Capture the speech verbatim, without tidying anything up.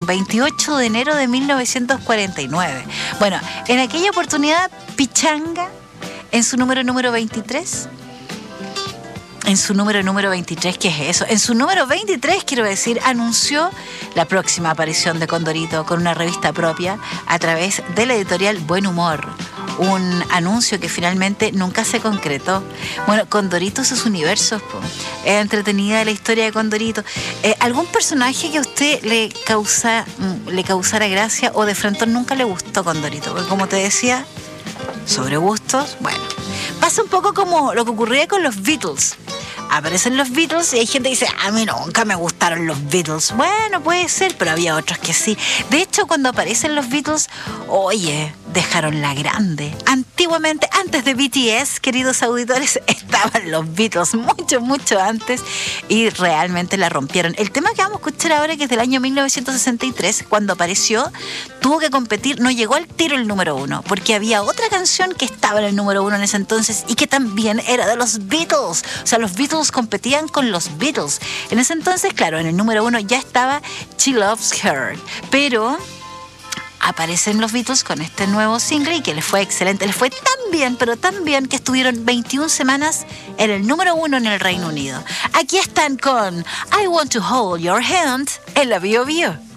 veintiocho de enero de mil novecientos cuarenta y nueve. Bueno, en aquella oportunidad, Pichanga, en su número número veintitrés, en su número número veintitrés, ¿qué es eso? En su número veintitrés, quiero decir, anunció la próxima aparición de Condorito con una revista propia a través de la editorial Buen Humor. Un anuncio que finalmente nunca se concretó. Bueno, Condorito, sus universos, po. Es entretenida la historia de Condorito. Eh, ¿Algún personaje que a usted le causa, le causara gracia o de frente nunca le gustó Condorito? Porque como te decía, sobre gustos, bueno, pasa un poco como lo que ocurría con los Beatles. Aparecen los Beatles y hay gente que dice, a mí nunca me gustaron los Beatles. Bueno, puede ser, pero había otros que sí. De hecho, cuando aparecen los Beatles, oye, dejaron la grande. Antiguamente, antes de B T S, queridos auditores, estaban los Beatles, mucho, mucho antes, y realmente la rompieron. El tema que vamos a escuchar ahora, que es del año mil novecientos sesenta y tres, cuando apareció, tuvo que competir, no llegó al tiro el número uno, porque había otra canción que estaba en el número uno en ese entonces y que también era de los Beatles. O sea, los Beatles competían con los Beatles. En ese entonces, claro, en el número uno ya estaba She Loves Her, pero aparecen los Beatles con este nuevo single y que les fue excelente, les fue tan bien, pero tan bien que estuvieron veintiuna semanas en el número uno en el Reino Unido. Aquí están con I Want to Hold Your Hand en la Bio Bio.